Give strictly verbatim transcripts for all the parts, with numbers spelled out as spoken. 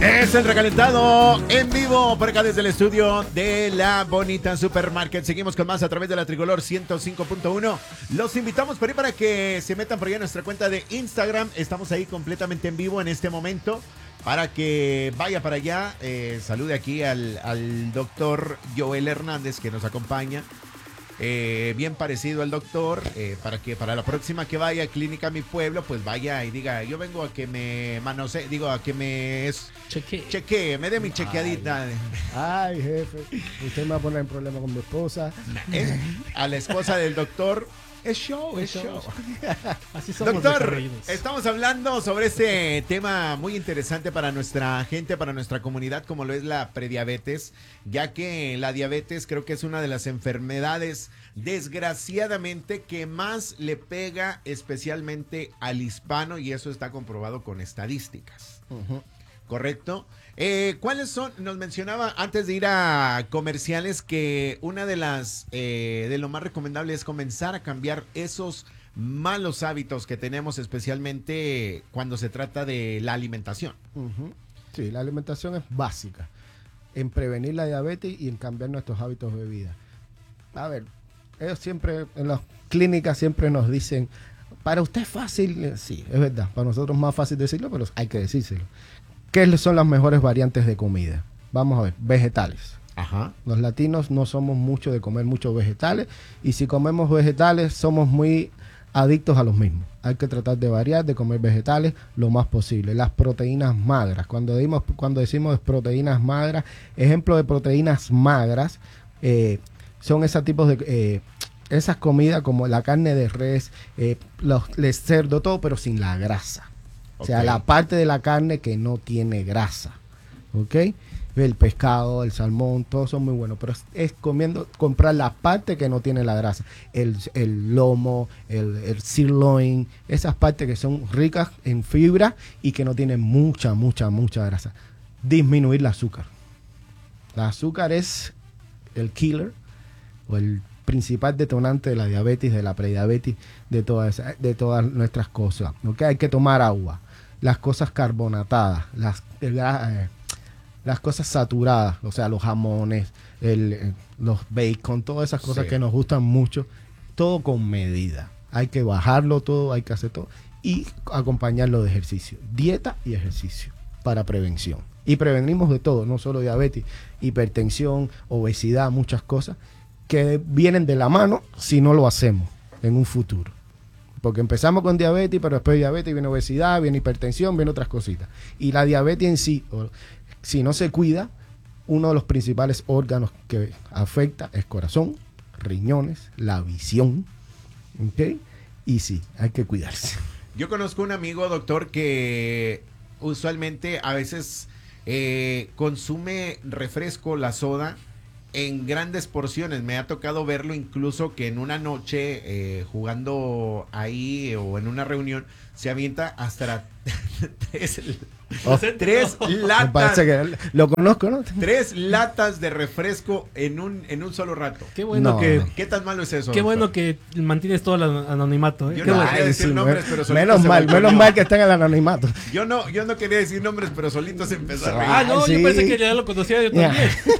Es el recalentado en vivo por acá desde el estudio de La Bonita Supermarket. Seguimos con más a través de la Tricolor ciento cinco punto uno. Los invitamos por ahí para que se metan por ahí a nuestra cuenta de Instagram. Estamos ahí completamente en vivo en este momento para que vaya para allá. Eh, salude aquí al, al doctor Joel Hernández que nos acompaña. Eh, bien parecido al doctor, eh, para que para la próxima que vaya a Clínica Mi Pueblo, pues vaya y diga, yo vengo a que me manosee, digo, a que me es, chequee, chequee, me dé mi chequeadita. Ay, ay, jefe, usted me va a poner en problema con mi esposa. Es, a la esposa del doctor, es show, es show. Así somos. Doctor, estamos hablando sobre este tema muy interesante para nuestra gente, para nuestra comunidad, como lo es la prediabetes, ya que la diabetes creo que es una de las enfermedades, desgraciadamente, que más le pega especialmente al hispano, y eso está comprobado con estadísticas. Uh-huh. ¿Correcto? Eh, ¿Cuáles son? Nos mencionaba antes de ir a comerciales que una de las, eh, de lo más recomendable es comenzar a cambiar esos malos hábitos que tenemos, especialmente cuando se trata de la alimentación. Uh-huh. Sí, la alimentación es básica en prevenir la diabetes y en cambiar nuestros hábitos de vida. A ver, ellos siempre, en las clínicas siempre nos dicen, para usted es fácil, sí, es verdad, para nosotros es más fácil decirlo, pero hay que decírselo. ¿Qué son las mejores variantes de comida? Vamos a ver, vegetales. Ajá. Los latinos no somos mucho de comer muchos vegetales, y si comemos vegetales somos muy adictos a los mismos. Hay que tratar de variar, de comer vegetales lo más posible. Las proteínas magras, cuando, dimos, cuando decimos proteínas magras, ejemplo de proteínas magras, eh, son esos tipos de... Eh, esas comidas como la carne de res, eh, los, el cerdo, todo, pero sin la grasa. Okay. O sea, la parte de la carne que no tiene grasa. ¿Ok? El pescado, el salmón, todos son muy buenos. Pero es, es comiendo, comprar la parte que no tiene la grasa. El, el lomo, el, el sirloin, esas partes que son ricas en fibra y que no tienen mucha, mucha, mucha grasa. Disminuir el azúcar. El azúcar es el killer o el principal detonante de la diabetes, de la prediabetes, de todas, de todas nuestras cosas. ¿Okay? Hay que tomar agua. Las cosas carbonatadas, las, eh, las cosas saturadas, o sea, los jamones, el, los bacon, todas esas cosas sí. que nos gustan mucho, todo con medida. Hay que bajarlo todo, hay que hacer todo y acompañarlo de ejercicio. Dieta y ejercicio para prevención. Y prevenimos de todo, no solo diabetes, hipertensión, obesidad, muchas cosas que vienen de la mano si no lo hacemos en un futuro. Porque empezamos con diabetes, pero después de diabetes viene obesidad, viene hipertensión, viene otras cositas. Y la diabetes en sí, si no se cuida, uno de los principales órganos que afecta es corazón, riñones, la visión. ¿Okay? Y sí, hay que cuidarse. Yo conozco un amigo, doctor, que usualmente a veces eh, consume refresco, la soda, en grandes porciones. Me ha tocado verlo incluso que en una noche eh, jugando ahí o en una reunión se avienta hasta tres, oh, tres no. latas. Me parece que lo conozco, ¿no? Tres latas de refresco en un en un solo rato. Qué bueno no, que. No. ¿Qué tan malo es eso? Qué doctor? bueno que mantienes todo el anonimato. ¿eh? Yo Qué no bueno. quería decir sí, nombres, pero menos mal, menos mal que está en el anonimato. Yo no, yo no quería decir nombres, pero solito se empezó a reír. Ah, no, sí. yo pensé que ya lo conocía yo también.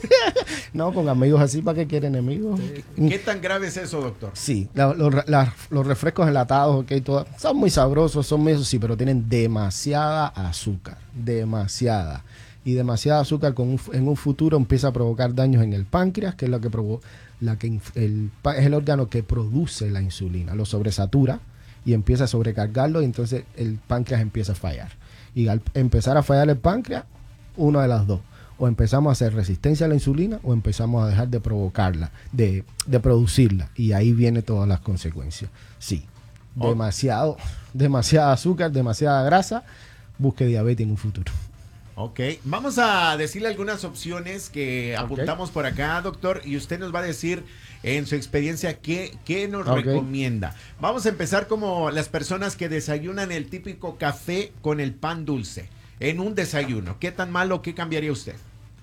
No, con amigos así, ¿para qué quieren enemigos? ¿Qué tan grave es eso, doctor? Sí, la, lo, la, los refrescos enlatados, okay, todo, son muy sabrosos, son muy, sí, pero tienen demasiada azúcar, demasiada. Y demasiada azúcar con un, en un futuro empieza a provocar daños en el páncreas, que es lo que provo la que el, es el órgano que produce la insulina, lo sobresatura y empieza a sobrecargarlo, y entonces el páncreas empieza a fallar. Y al empezar a fallar el páncreas, una de las dos: o empezamos a hacer resistencia a la insulina o empezamos a dejar de provocarla, de, de producirla, y ahí vienen todas las consecuencias. Sí, oh. demasiado, demasiada azúcar, demasiada grasa, busque diabetes en un futuro. Ok, vamos a decirle algunas opciones que okay. apuntamos por acá, doctor, y usted nos va a decir en su experiencia qué, qué nos okay. recomienda. Vamos a empezar como las personas que desayunan el típico café con el pan dulce en un desayuno. ¿Qué tan malo, qué cambiaría usted?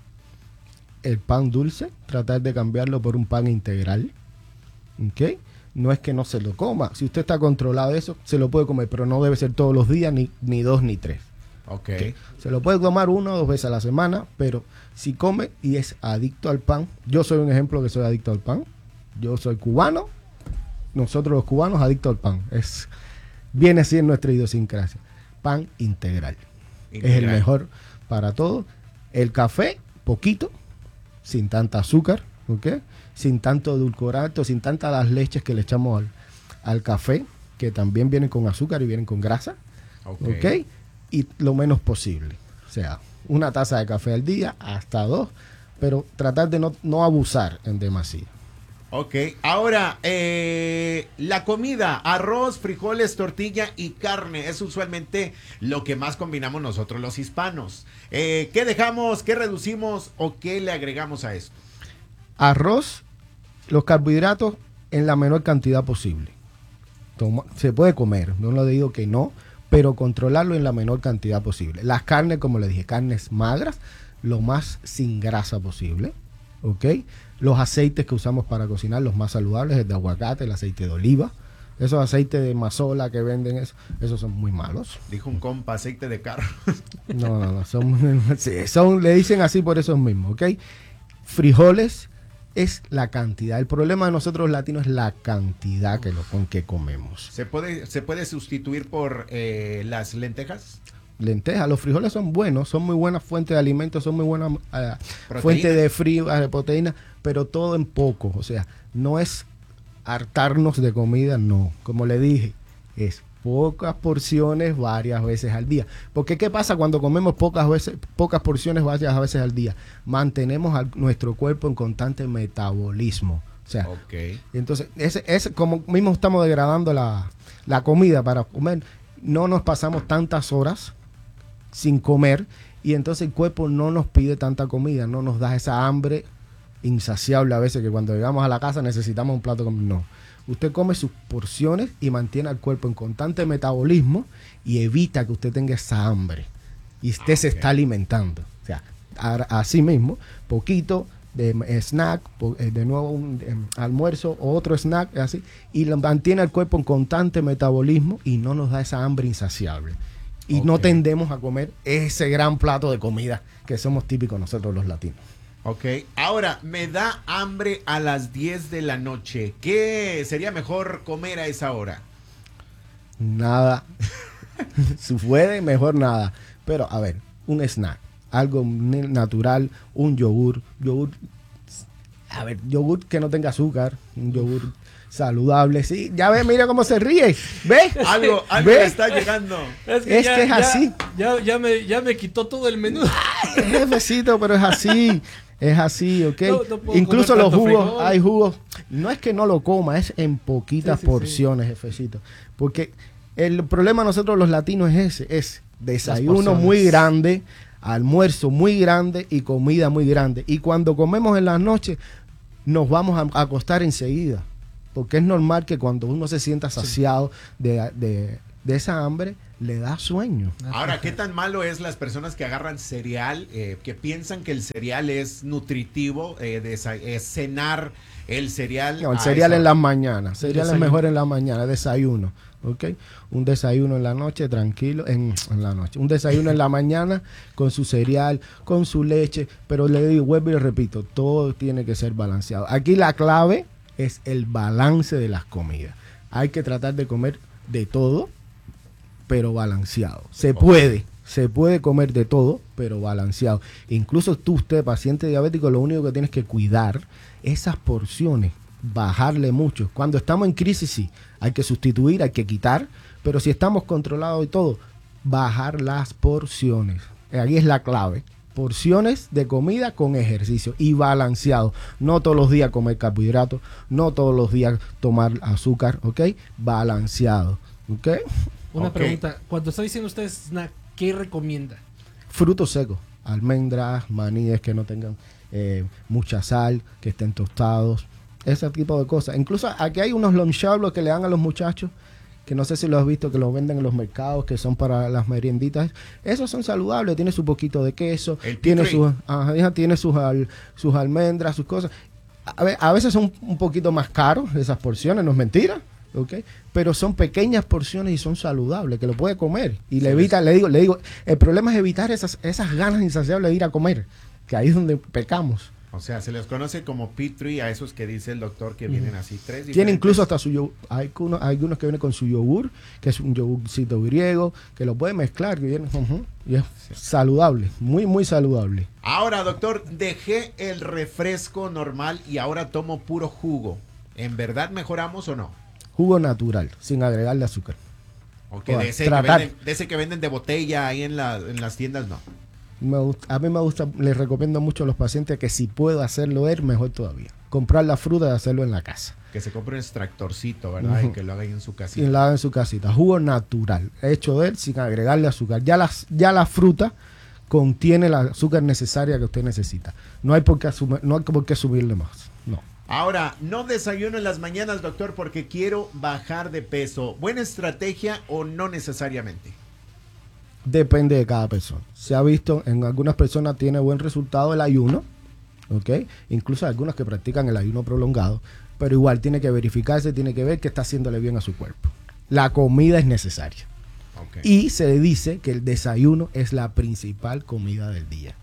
El pan dulce, tratar de cambiarlo por un pan integral. ¿Ok? No es que no se lo coma. Si usted está controlado de eso, se lo puede comer, pero no debe ser todos los días, ni, ni dos ni tres. Okay. ¿Okay? Se lo puede tomar una o dos veces a la semana, pero si come y es adicto al pan, yo soy un ejemplo que soy adicto al pan, yo soy cubano, nosotros los cubanos adictos al pan, es, viene así en nuestra idiosincrasia, pan integral, integral. Es el mejor para todo, el café, poquito, sin tanta azúcar, ¿okay? Sin tanto edulcorante, sin tantas las leches que le echamos al, al café, que también vienen con azúcar y vienen con grasa, okay. ¿ok? Y lo menos posible, o sea, una taza de café al día, hasta dos, pero tratar de no, no abusar en demasía. Ok, ahora, eh, la comida, arroz, frijoles, tortilla y carne, es usualmente lo que más combinamos nosotros los hispanos. Eh, ¿Qué dejamos, qué reducimos o qué le agregamos a esto? Arroz, los carbohidratos en la menor cantidad posible. Toma, se puede comer, no lo digo que no, pero controlarlo en la menor cantidad posible. Las carnes, como le dije, carnes magras, lo más sin grasa posible, ¿ok? Los aceites que usamos para cocinar, los más saludables, el de aguacate, el aceite de oliva. Esos aceites de mazola que venden, eso, esos son muy malos. Dijo un compa, aceite de carro. No, no, no, son, sí, son, le dicen así por esos mismos, ¿ok? Frijoles es la cantidad. El problema de nosotros los latinos es la cantidad que lo, con que comemos. ¿Se puede, se puede sustituir por eh, las lentejas? Lentejas, los frijoles son buenos, son muy buenas fuentes de alimentos, son muy buenas uh, fuentes de frío, uh, de proteína, pero todo en poco, o sea, no es hartarnos de comida, no, como le dije, es pocas porciones varias veces al día. Porque ¿qué pasa cuando comemos pocas veces, pocas porciones varias veces al día? Mantenemos a nuestro cuerpo en constante metabolismo. O sea, okay. Entonces, ese, ese, como mismo estamos degradando la, la comida para comer, no nos pasamos tantas horas sin comer y entonces el cuerpo no nos pide tanta comida, no nos da esa hambre insaciable a veces que cuando llegamos a la casa necesitamos un plato de comida. No, usted come sus porciones y mantiene al cuerpo en constante metabolismo y evita que usted tenga esa hambre y usted okay. se está alimentando. O sea, a, así mismo, poquito de snack, de nuevo un de, almuerzo o otro snack, así, y lo mantiene al cuerpo en constante metabolismo y no nos da esa hambre insaciable. Y okay. no tendemos a comer ese gran plato de comida que somos típicos nosotros los latinos. Ok, ahora, me da hambre a las diez de la noche. ¿Qué sería mejor comer a esa hora? Nada. Si puede, mejor nada. Pero, a ver, un snack, algo natural, un yogur, yogur, a ver, yogur que no tenga azúcar, un yogur saludable, sí, ya ve, mira cómo se ríe, ve, algo, algo ¿ve? Está llegando. Es que, es, ya, que es ya, así. Ya, ya, me, ya me quitó todo el menú. Ay, jefecito, pero es así, es así, ¿ok? No, no Incluso los jugos, frijol. hay jugos, no es que no lo coma, es en poquitas sí, sí, porciones, sí. Jefecito, porque el problema de nosotros los latinos es ese, es desayuno muy grande, almuerzo muy grande y comida muy grande, y cuando comemos en las noches nos vamos a acostar enseguida. Porque es normal que cuando uno se sienta saciado sí. de, de, de esa hambre, le da sueño. Ahora, ¿qué tan malo es las personas que agarran cereal, eh, que piensan que el cereal es nutritivo, eh, de, eh, cenar el cereal? No, el cereal en las mañanas. Cereal es mejor en la mañana, desayuno. ¿Ok? Un desayuno en la noche, tranquilo, en, en la noche. Un desayuno en la mañana con su cereal, con su leche. Pero le digo, vuelvo y le repito, todo tiene que ser balanceado. Aquí la clave es el balance de las comidas. Hay que tratar de comer de todo, pero balanceado. Se puede, se puede comer de todo, pero balanceado. Incluso tú, usted, paciente diabético, lo único que tienes que cuidar esas porciones, bajarle mucho. Cuando estamos en crisis, sí, hay que sustituir, hay que quitar, pero si estamos controlados y todo, bajar las porciones. Ahí es la clave. Porciones de comida con ejercicio y balanceado. No todos los días comer carbohidratos, no todos los días tomar azúcar, ¿ok? Balanceado, ¿ok? Una okay. pregunta, cuando está diciendo usted snack, ¿qué recomienda? Frutos secos, almendras, maníes que no tengan eh, mucha sal, que estén tostados, ese tipo de cosas. Incluso aquí hay unos lonchablos que le dan a los muchachos, que no sé si lo has visto, que los venden en los mercados, que son para las merienditas. Esos son saludables, tiene su poquito de queso, tiene sus, ajá, tiene sus, al, sus almendras, sus cosas. A, ver, a veces son un poquito más caros esas porciones, no es mentira. ¿ok? Pero son pequeñas porciones y son saludables, que lo puede comer. Y le evita, le digo, le digo, el problema es evitar esas, esas ganas insaciables de ir a comer, que ahí es donde pecamos. O sea, se les conoce como P-Tree a esos que dice el doctor que vienen así tres. Tiene incluso hasta su yogur. Hay unos, hay algunos que vienen con su yogur, que es un yogurcito griego, que lo puede mezclar, que viene, uh-huh, y es saludable, muy, muy saludable. Ahora, doctor, dejé el refresco normal y ahora tomo puro jugo. ¿En verdad mejoramos o no? Jugo natural, sin agregarle azúcar. Okay, de, ese que venden, de ese que venden de botella ahí en, la, en las tiendas, no. Me gusta, a mí me gusta, les recomiendo mucho a los pacientes que si puedo hacerlo él, mejor todavía. Comprar la fruta y hacerlo en la casa. Que se compre un extractorcito, ¿verdad? Uh-huh. Y que lo haga ahí en su casita. Y lo haga en su casita. Jugo natural, hecho de él sin agregarle azúcar. Ya, las, ya la fruta contiene el azúcar necesaria que usted necesita. No hay por qué, asumir, no hay por qué subirle más. No. Ahora, no desayuno en las mañanas, doctor, porque quiero bajar de peso. ¿Buena estrategia o no necesariamente? Depende de cada persona. Se ha visto en algunas personas tiene buen resultado el ayuno, ¿ok? Incluso hay algunas que practican el ayuno prolongado, pero igual tiene que verificarse, tiene que ver que está haciéndole bien a su cuerpo. La comida es necesaria. Okay. Y se dice que el desayuno es la principal comida del día.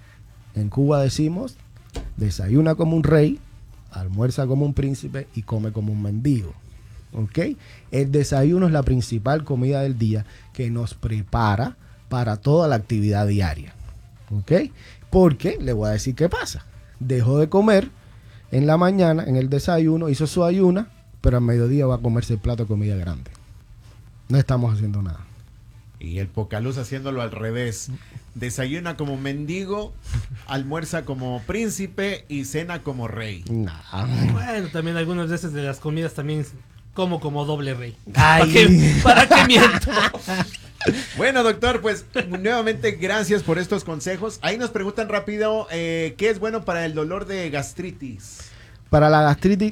En Cuba decimos, desayuna como un rey, almuerza como un príncipe y come como un mendigo. ¿Ok? El desayuno es la principal comida del día que nos prepara para toda la actividad diaria. ¿Ok? Porque, le voy a decir qué pasa. Dejó de comer en la mañana, en el desayuno, hizo su ayuna, pero al mediodía va a comerse el plato de comida grande. No estamos haciendo nada. Y el Pocaluz haciéndolo al revés. Desayuna como mendigo, almuerza como príncipe y cena como rey. Nah. Bueno, también algunas veces de las comidas también como como doble rey. ¿Para qué, ¿Para qué miento? Bueno, doctor, pues nuevamente gracias por estos consejos. Ahí nos preguntan rápido, eh, ¿qué es bueno para el dolor de gastritis? Para la gastritis,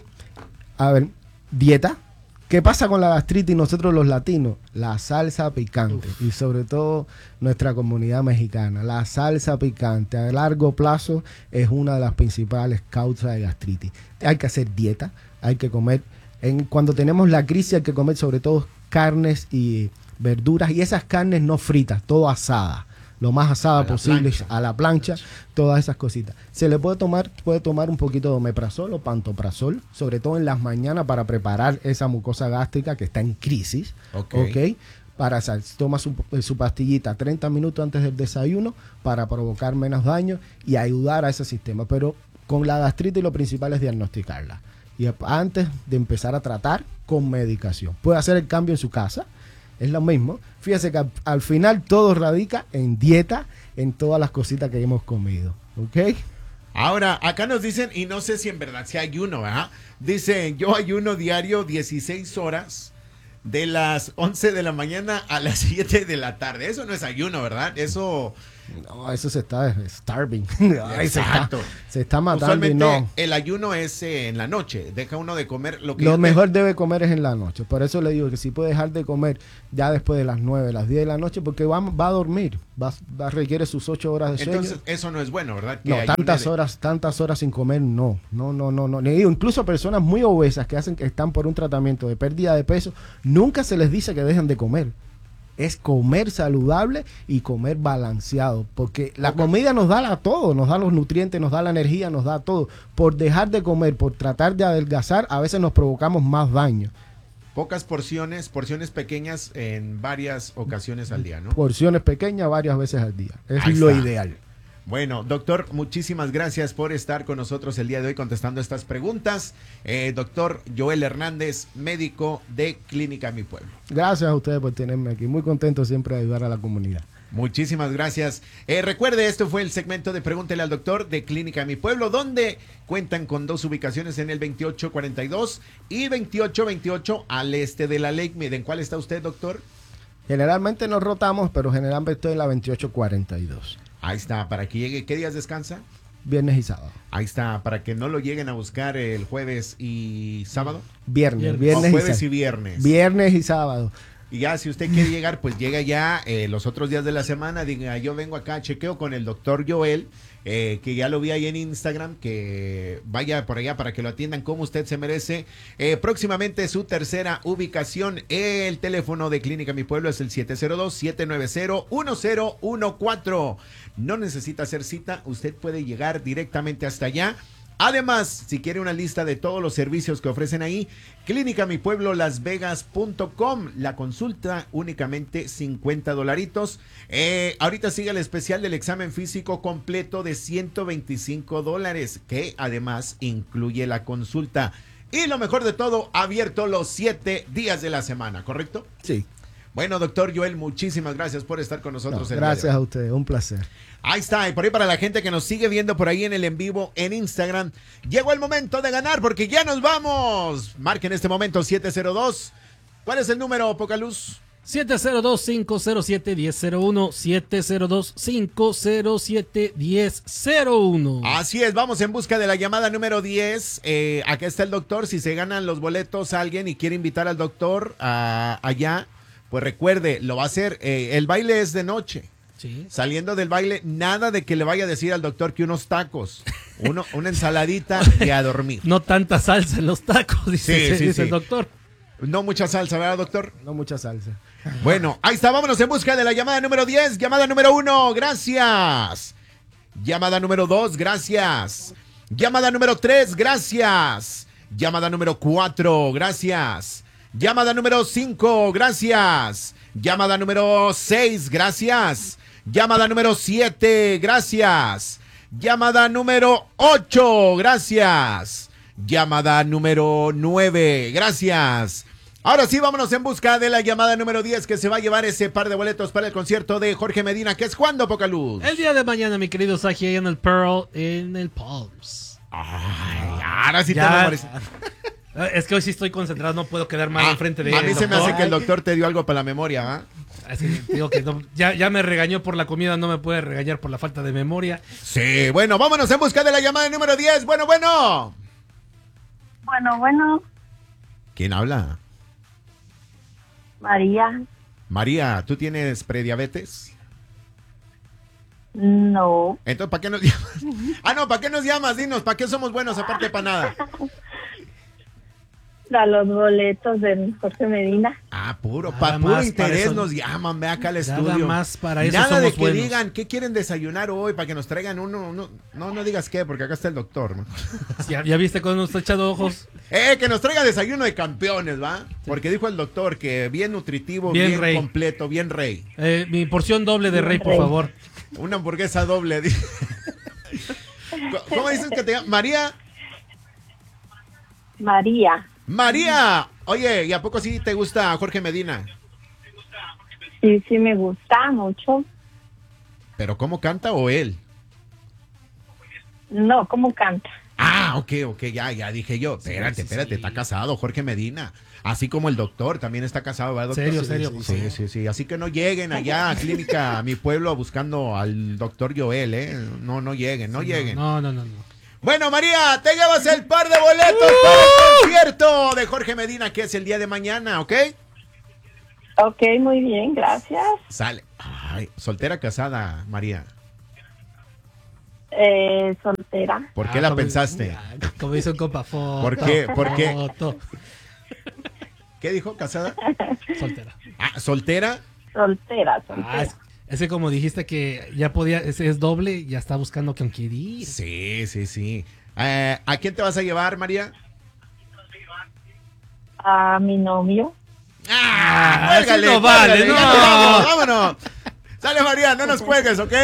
a ver, dieta. ¿Qué pasa con la gastritis nosotros los latinos? La salsa picante. Uf. Y sobre todo nuestra comunidad mexicana. La salsa picante a largo plazo es una de las principales causas de gastritis. Hay que hacer dieta, hay que comer. En, cuando tenemos la crisis hay que comer sobre todo carnes y verduras. Y esas carnes no fritas, todo asada. Lo más asada a posible, plancha. a la plancha, todas esas cositas. Se le puede tomar, puede tomar un poquito de omeprazol o pantoprazol, sobre todo en las mañanas para preparar esa mucosa gástrica que está en crisis. Ok. okay para toma su, su pastillita treinta minutos antes del desayuno para provocar menos daño y ayudar a ese sistema. Pero con la gastritis lo principal es diagnosticarla. Y antes de empezar a tratar con medicación. Puede hacer el cambio en su casa. Es lo mismo. Fíjese que al, al final todo radica en dieta, en todas las cositas que hemos comido. ¿Ok? Ahora, acá nos dicen, y no sé si en verdad si ayuno, ¿verdad? Dicen, yo ayuno diario dieciséis horas de las once de la mañana a las siete de la tarde. Eso no es ayuno, ¿verdad? Eso... No, eso se está starving. Ay, Exacto. Se está, se está matando. Usualmente y no. el ayuno es eh, en la noche. Deja uno de comer lo que... Lo mejor debe comer es en la noche. Por eso le digo que si puede dejar de comer ya después de las nueve, las diez de la noche, porque va, va a dormir. Va, va requiere sus ocho horas de sueño. Entonces, eso no es bueno, ¿verdad? Que no, tantas de... horas, tantas horas sin comer, no. No, no, no, no. Le digo, incluso personas muy obesas que hacen que están por un tratamiento de pérdida de peso, nunca se les dice que dejen de comer. Es comer saludable y comer balanceado, porque la okay. comida nos da la todo, nos da los nutrientes, nos da la energía, nos da todo. Por dejar de comer, por tratar de adelgazar, a veces nos provocamos más daño. Pocas porciones, porciones pequeñas en varias ocasiones al día, ¿no? Porciones pequeñas varias veces al día, es Ahí lo está. ideal. Bueno, doctor, muchísimas gracias por estar con nosotros el día de hoy contestando estas preguntas. Eh, doctor Joel Hernández, médico de Clínica Mi Pueblo. Gracias a ustedes por tenerme aquí. Muy contento siempre de ayudar a la comunidad. Muchísimas gracias. Eh, recuerde, esto fue el segmento de Pregúntele al Doctor de Clínica Mi Pueblo, donde cuentan con dos ubicaciones en el veintiocho cuarenta y dos y veintiocho veintiocho al este de la Lake Mead. ¿En cuál está usted, doctor? Generalmente nos rotamos, pero generalmente estoy en la veintiocho cuarenta y dos. Ahí está, para que llegue. ¿Qué días descansa? Viernes y sábado. Ahí está, para que no lo lleguen a buscar el jueves y sábado. Viernes, viernes, viernes o jueves y, y viernes. Viernes y sábado. Y ya, si usted quiere llegar, pues llega ya eh, los otros días de la semana. Diga, yo vengo acá, chequeo con el doctor Joel, eh, que ya lo vi ahí en Instagram, que vaya por allá para que lo atiendan como usted se merece. Eh, próximamente su tercera ubicación. El teléfono de Clínica Mi Pueblo es el siete cero dos, siete nueve cero, uno cero uno cuatro. No necesita hacer cita, usted puede llegar directamente hasta allá. Además, si quiere una lista de todos los servicios que ofrecen ahí, clínica mi pueblo las vegas punto com. La consulta únicamente cincuenta dolaritos. Eh, ahorita sigue el especial del examen físico completo de ciento veinticinco dólares, que además incluye la consulta. Y lo mejor de todo, abierto los siete días de la semana, ¿correcto? Sí. Bueno, doctor Joel, muchísimas gracias por estar con nosotros. No, el gracias día de hoy. a ustedes, un placer. Ahí está, y por ahí para la gente que nos sigue viendo por ahí en el en vivo en Instagram, llegó el momento de ganar porque ya nos vamos. Marque en este momento siete cero dos. ¿Cuál es el número, Pocaluz? siete cero dos, cinco cero siete, uno cero cero uno, siete cero dos, cinco cero siete, uno cero cero uno. Así es, vamos en busca de la llamada número diez. Eh, acá está el doctor. Si se ganan los boletos a alguien y quiere invitar al doctor a, allá, pues recuerde, lo va a hacer. Eh, el baile es de noche. Sí. Saliendo del baile, nada de que le vaya a decir al doctor que unos tacos, uno, una ensaladita y a dormir. No tanta salsa en los tacos, dice, Sí, sí, dice sí. el doctor. No mucha salsa, ¿verdad, doctor? No mucha salsa. Bueno, ahí está, vámonos en busca de la llamada número diez. Llamada número uno, gracias. Llamada número dos, gracias. Llamada número tres, gracias. Llamada número cuatro, gracias. Llamada número cinco, gracias. Llamada número seis, gracias. Llamada número siete, gracias. Llamada número ocho, gracias. Llamada número nueve, gracias. Ahora sí, vámonos en busca de la llamada número diez, que se va a llevar ese par de boletos para el concierto de Jorge Medina, que es cuando, Pocaluz. El día de mañana, mi querido Saji, ahí en el Pearl, en el Palms. Ay, ahora sí Ya. te memorizo. Es que hoy sí estoy concentrado, no puedo quedar mal Ah, enfrente de a mí el se me doctor. hace que el doctor te dio algo para la memoria, ¿ah? Así que digo que no, ya, ya me regañó por la comida, no me puede regañar por la falta de memoria. Sí, bueno, vámonos en busca de la llamada número diez. Bueno, bueno. Bueno, bueno, ¿Quién habla? María, María, ¿tú tienes prediabetes? no, Entonces, ¿para qué nos llamas? Ah, no, ¿para qué nos llamas? Dinos, ¿para qué somos buenos aparte para nada? da los boletos de Jorge Medina. Ah, puro, Nada para puro más para interés eso. nos llaman, ve acá al Nada estudio. más para eso Nada de somos que buenos. digan, ¿qué quieren desayunar hoy? Para que nos traigan uno, uno- no, no digas qué, porque acá está el doctor, ¿no? ¿Ya, ya viste cuando nos está echando ojos? Eh, que nos traiga desayuno de campeones, ¿va? Porque dijo el doctor que bien nutritivo, Bien bien, rey. completo, bien rey. Eh, mi porción doble de rey, por Rey. favor. Una hamburguesa doble. di- ¿Cómo dices que te llamas? María. María, María. Oye, ¿y a poco sí te gusta Jorge Medina? sí, sí me gusta mucho. ¿Pero cómo canta o él? No, ¿cómo canta? Ah, ok, ok, ya, ya dije yo. Espérate, sí, espérate, sí. está casado Jorge Medina. Así como el doctor también está casado, ¿verdad, doctor? Serio, Sí, serio, Sí, pues, sí, sí. sí, sí. Así que no lleguen allá a Clínica Mi Pueblo buscando al doctor Joel, ¿eh? No, no lleguen, no lleguen. No, no, no, no. Bueno, María, te llevas el par de boletos para el concierto de Jorge Medina, que es el día de mañana, ¿ok? Ok, muy bien, gracias. Sale. Ay, soltera casada, María. Eh, soltera. ¿Por qué Ah, la como- pensaste? ah, Como dice un compa, foto. ¿Por qué? ¿Por qué? Foto. ¿Qué dijo, casada? Soltera. Ah, ¿soltera? Soltera, Ah, soltera. es, es que como dijiste que ya podía, ese es doble, ya está buscando con quién ir. Sí, sí, sí. Eh, ¿a quién te vas a llevar, María? A mi novio. ¡Ah! Ah, así no vale, cuélgale, no. ya nos vamos, vámonos. Sale, María, no nos cuelgues, ¿ok?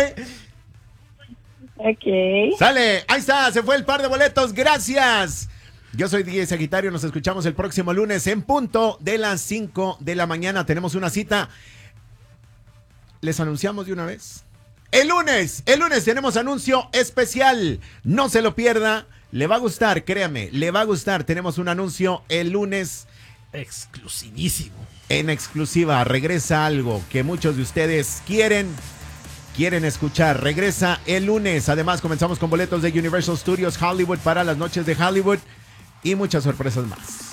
Ok. Sale, ahí está, se fue el par de boletos, gracias. Yo soy D J Sagitario, nos escuchamos el próximo lunes en punto de las cinco de la mañana. Tenemos una cita. ¿Les anunciamos de una vez? El lunes, el lunes tenemos anuncio especial. No se lo pierda, le va a gustar, créame, le va a gustar. Tenemos un anuncio el lunes Exclusivísimo. en exclusiva. Regresa algo que muchos de ustedes quieren, quieren escuchar. Regresa el lunes. Además, comenzamos con boletos de Universal Studios Hollywood para las noches de Hollywood y muchas sorpresas más.